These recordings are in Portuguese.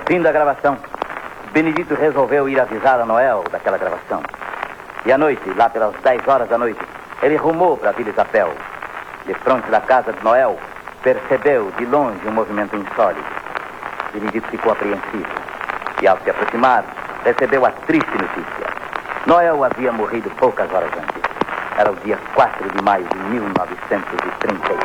Fim da gravação. Benedito resolveu ir avisar a Noel daquela gravação. E à noite, lá pelas 10 horas da noite, ele rumou para a Vila Isabel. De frente da casa de Noel, percebeu de longe um movimento insólito. Benedito ficou apreensivo. E ao se aproximar, recebeu a triste notícia. Noel havia morrido poucas horas antes. Era o dia 4 de maio de 1937.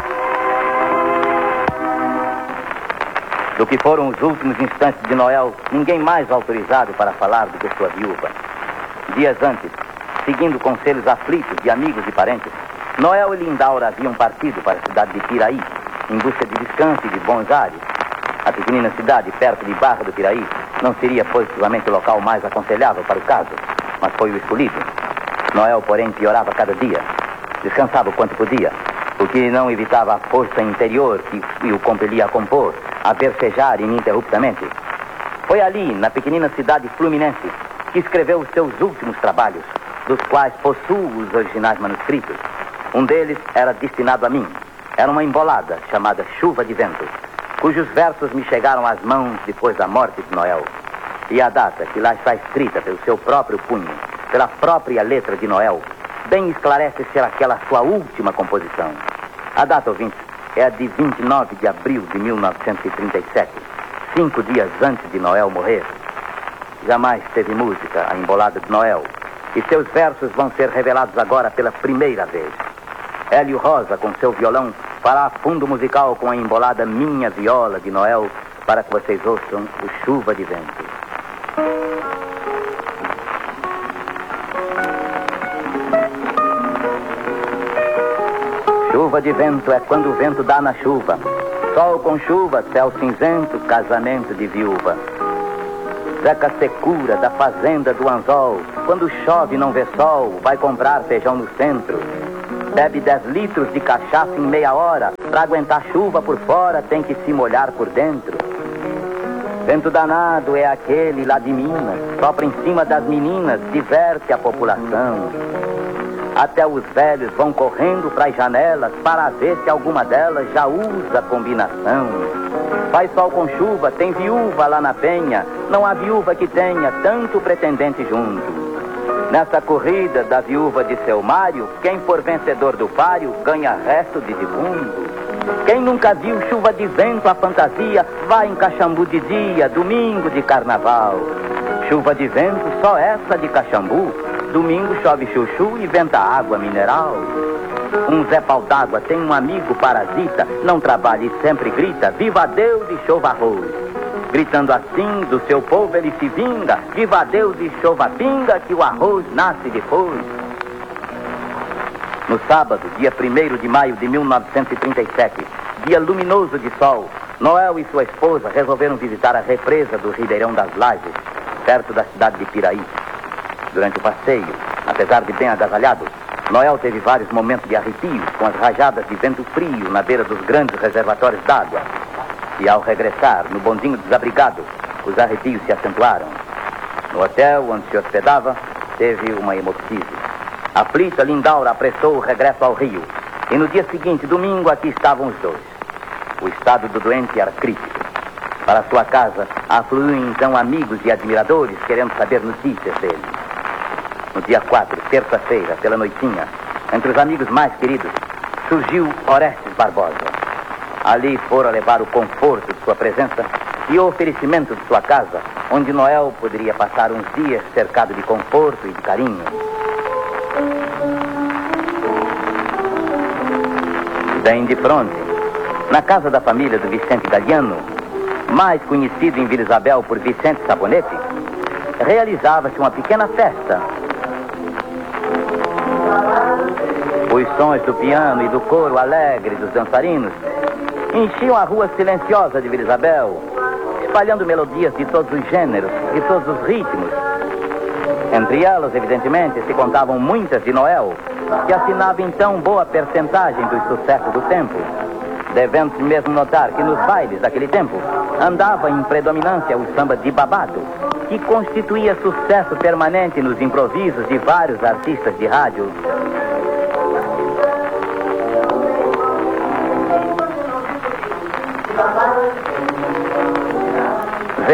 Do que foram os últimos instantes de Noel, ninguém mais autorizado para falar do que sua viúva. Dias antes, seguindo conselhos aflitos de amigos e parentes, Noel e Lindaura haviam partido para a cidade de Piraí, em busca de descanso e de bons ares. A pequenina cidade, perto de Barra do Piraí, não seria positivamente o local mais aconselhável para o caso, mas foi o escolhido. Noel, porém, piorava cada dia. Descansava o quanto podia, o que não evitava a força interior que o compelia a compor, a versejar ininterruptamente. Foi ali, na pequenina cidade fluminense, que escreveu os seus últimos trabalhos, dos quais possuo os originais manuscritos. Um deles era destinado a mim. Era uma embolada chamada Chuva de Vento, cujos versos me chegaram às mãos depois da morte de Noel. E a data que lá está escrita pelo seu próprio punho, pela própria letra de Noel, bem esclarece ser aquela sua última composição. A data, ouvintes, é a de 29 de abril de 1937, 5 dias antes de Noel morrer. Jamais teve música a embolada de Noel, e seus versos vão ser revelados agora pela primeira vez. Hélio Rosa, com seu violão, fará fundo musical com a embolada Minha Viola de Noel, para que vocês ouçam o Chuva de Vento. Chuva de vento é quando o vento dá na chuva. Sol com chuva, céu cinzento, casamento de viúva. Zeca Secura, da fazenda do anzol, quando chove e não vê sol, vai comprar feijão no centro. Bebe 10 litros de cachaça em meia hora, pra aguentar chuva por fora tem que se molhar por dentro. Vento danado é aquele lá de Minas, sopra em cima das meninas, diverte a população. Até os velhos vão correndo pras janelas para ver se alguma delas já usa combinação. Faz sol com chuva, tem viúva lá na penha, não há viúva que tenha tanto pretendente junto. Nessa corrida da viúva de seu Mário, quem for vencedor do páreo ganha resto de defunto. Quem nunca viu chuva de vento a fantasia, vai em Caxambu de dia, domingo de carnaval. Chuva de vento, só essa de Caxambu, domingo chove chuchu e venta água mineral. Um Zé Pau d'Água tem um amigo parasita, não trabalha e sempre grita, viva Deus e chova arroz. Gritando assim, do seu povo ele se vinga, viva Deus e chova pinga, que o arroz nasce depois. No sábado, dia 1º de maio de 1937, dia luminoso de sol, Noel e sua esposa resolveram visitar a represa do Ribeirão das Lajes, perto da cidade de Piraí. Durante o passeio, apesar de bem agasalhado, Noel teve vários momentos de arrepios com as rajadas de vento frio na beira dos grandes reservatórios d'água. E ao regressar, no bondinho desabrigado, os arrepios se acentuaram. No hotel onde se hospedava, teve uma hemoptise. Aflita, Lindaura apressou o regresso ao Rio. E no dia seguinte, domingo, aqui estavam os dois. O estado do doente era crítico. Para sua casa, afluíam então amigos e admiradores querendo saber notícias dele. No dia 4, terça-feira, pela noitinha, entre os amigos mais queridos, surgiu Orestes Barbosa. Ali fora levar o conforto de sua presença e o oferecimento de sua casa, onde Noel poderia passar uns dias cercado de conforto e de carinho. Bem de fronte, na casa da família do Vicente Galiano, mais conhecido em Vila Isabel por Vicente Sabonete, realizava-se uma pequena festa. Os sons do piano e do coro alegre dos dançarinos enchiam a rua silenciosa de Vila Isabel, espalhando melodias de todos os gêneros, de todos os ritmos. Entre elas, evidentemente, se contavam muitas de Noel, que assinava então boa percentagem dos sucessos do tempo. Devendo-se mesmo notar que nos bailes daquele tempo andava em predominância o samba de babado, que constituía sucesso permanente nos improvisos de vários artistas de rádio.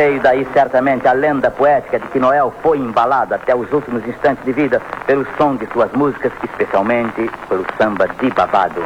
Veio daí certamente a lenda poética de que Noel foi embalado até os últimos instantes de vida pelo som de suas músicas, especialmente pelo samba de babado.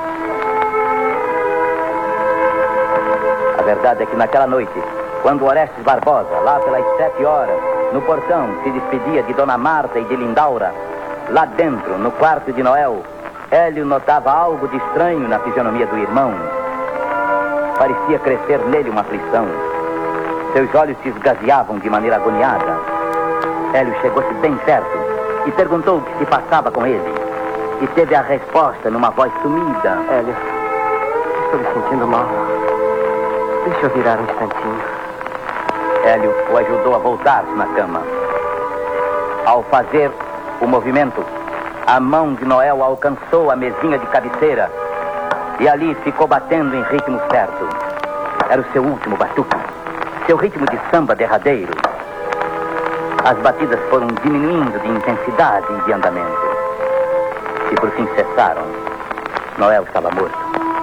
A verdade é que naquela noite, quando Orestes Barbosa, lá pelas 7 horas, no portão, se despedia de Dona Marta e de Lindaura, lá dentro, no quarto de Noel, Hélio notava algo de estranho na fisionomia do irmão. Parecia crescer nele uma aflição. Seus olhos se esgazeavam de maneira agoniada. Hélio chegou-se bem perto e perguntou o que se passava com ele. E teve a resposta numa voz sumida. Hélio, estou me sentindo mal. Deixa eu virar um instantinho. Hélio o ajudou a voltar-se na cama. Ao fazer o movimento, a mão de Noel alcançou a mesinha de cabeceira e ali ficou batendo em ritmo certo. Era o seu último batuque, seu ritmo de samba derradeiro. As batidas foram diminuindo de intensidade e de andamento. E por fim cessaram. Noel estava morto.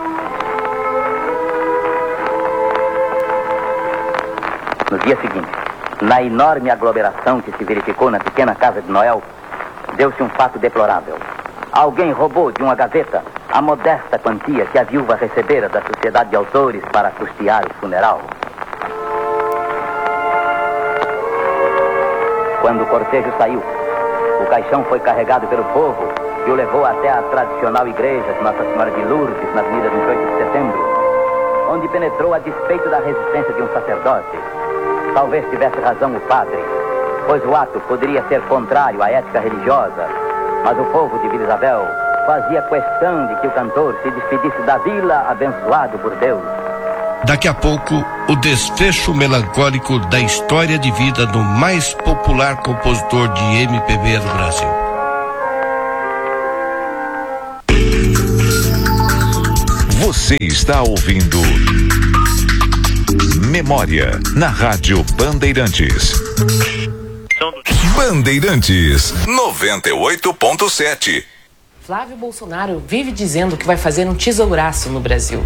No dia seguinte, na enorme aglomeração que se verificou na pequena casa de Noel, deu-se um fato deplorável. Alguém roubou de uma gaveta a modesta quantia que a viúva recebera da Sociedade de Autores para custear o funeral. Quando o cortejo saiu, o caixão foi carregado pelo povo e o levou até a tradicional igreja de Nossa Senhora de Lourdes, na Avenida 28 de Setembro, onde penetrou a despeito da resistência de um sacerdote. Talvez tivesse razão o padre, pois o ato poderia ser contrário à ética religiosa, mas o povo de Vila Isabel fazia questão de que o cantor se despedisse da vila abençoado por Deus. Daqui a pouco, o desfecho melancólico da história de vida do mais popular compositor de MPB do Brasil. Você está ouvindo Memória na Rádio Bandeirantes. Bandeirantes 98.7. Flávio Bolsonaro vive dizendo que vai fazer um tesouraço no Brasil.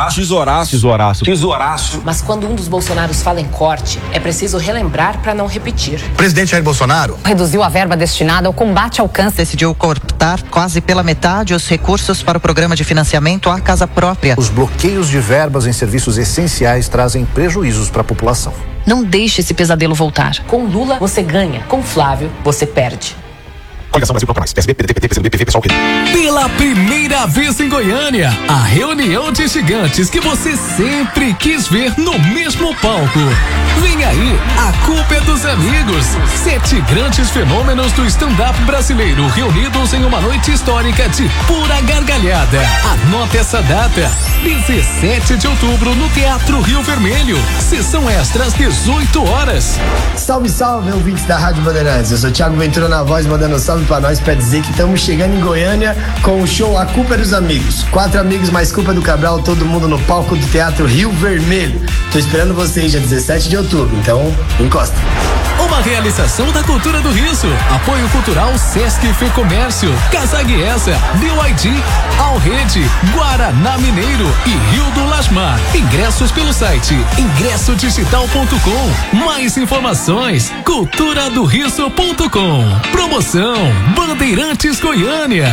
Tesouraço. Mas quando um dos Bolsonaros fala em corte, é preciso relembrar para não repetir. O presidente Jair Bolsonaro reduziu a verba destinada ao combate ao câncer. Decidiu cortar quase pela metade os recursos para o programa de financiamento à casa própria. Os bloqueios de verbas em serviços essenciais trazem prejuízos para a população. Não deixe esse pesadelo voltar. Com Lula, você ganha. Com Flávio, você perde. Coligação Brasil Proclamais. PSB, PDT, PT, PCdoB, PSOL, PT. Pela primeira vez em Goiânia, a reunião de gigantes que você sempre quis ver no mesmo palco. Vem aí, a culpa é dos amigos. 7 grandes fenômenos do stand-up brasileiro reunidos em uma noite histórica de pura gargalhada. Anote essa data, 17 de outubro no Teatro Rio Vermelho. Sessão extra às 18 horas. Salve, salve, ouvintes da Rádio Bandeirantes. Eu sou o Thiago Ventura na voz, mandando salve pra nós pra dizer que estamos chegando em Goiânia com o show A Culpa é dos Amigos. 4 amigos mais Culpa do Cabral, todo mundo no palco do Teatro Rio Vermelho. Tô esperando vocês dia 17 de outubro, então encosta. Uma realização da Cultura do Riso. Apoio Cultural Sesc e Fecomércio, Casa Guiesa, BYD, Alrede, Guaraná Mineiro e Rio do Lasmar. Ingressos pelo site ingressodigital.com. Mais informações, culturadoriso.com. Promoção Bandeirantes Goiânia.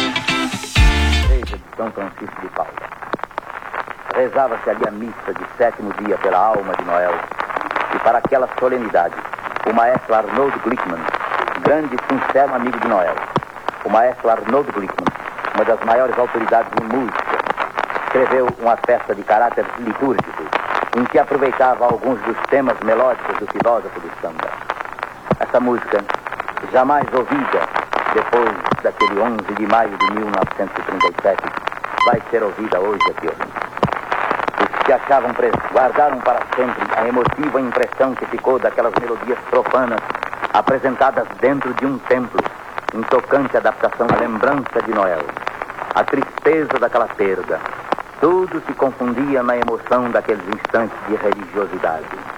Igreja de São Francisco de Paula. Rezava-se ali a missa de 7º dia pela alma de Noel. E para aquela solenidade, o maestro Arnold Glickman, grande e sincero amigo de Noel, o maestro Arnold Glickman, uma das maiores autoridades em música, escreveu uma festa de caráter litúrgico, em que aproveitava alguns dos temas melódicos do filósofo do samba. Essa música, jamais ouvida depois daquele 11 de maio de 1937, vai ser ouvida hoje aqui. Os que achavam presos guardaram para sempre a emotiva impressão que ficou daquelas melodias profanas apresentadas dentro de um templo, em tocante adaptação à lembrança de Noel, a tristeza daquela perda. Tudo se confundia na emoção daqueles instantes de religiosidade.